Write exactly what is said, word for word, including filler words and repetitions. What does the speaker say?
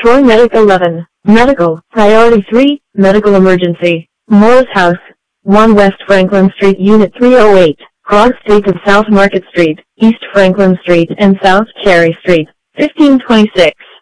Troy Medic eleven. Medical. Priority three. Medical emergency. Morris House. one West Franklin Street, Unit three oh eight. Cross Street of South Market Street, East Franklin Street and South Cherry Street. fifteen twenty-six.